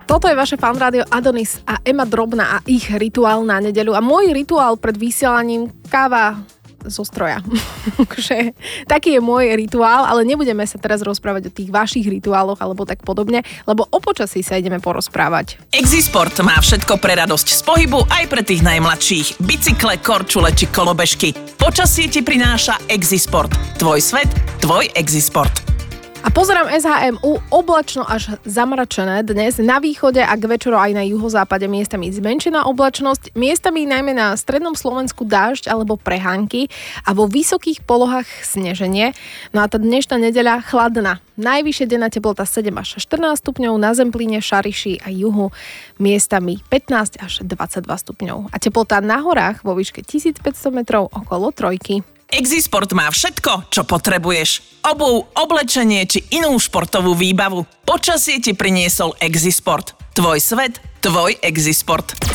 Toto je vaše Fan Rádio Adonis a Ema Drobná a ich rituál na nedeľu. A môj rituál pred vysielaním káva zo stroja. Taký je môj rituál, ale nebudeme sa teraz rozprávať o tých vašich rituáloch alebo tak podobne, lebo o počasí sa ideme porozprávať. Exisport má všetko pre radosť z pohybu aj pre tých najmladších. Bicykle, korčule či kolobežky. Počasie ti prináša Exisport. Tvoj svet, tvoj Exisport. A pozerám SHMU, oblačno až zamračené dnes. Na východe a k večeru aj na juhozápade miestami zmenšená oblačnosť, miestami najmä na strednom Slovensku dážď alebo prehánky a vo vysokých polohách sneženie. No a tá dnešná nedeľa chladná. Najvyššia denná teplota 7 až 14 stupňov, na Zemplíne, Šariši a juhu miestami 15 až 22 stupňov. A teplota na horách vo výške 1500 metrov okolo trojky. Exisport má všetko, čo potrebuješ. Obuv, oblečenie či inú športovú výbavu. Počasie ti priniesol Exisport. Tvoj svet, tvoj Exisport.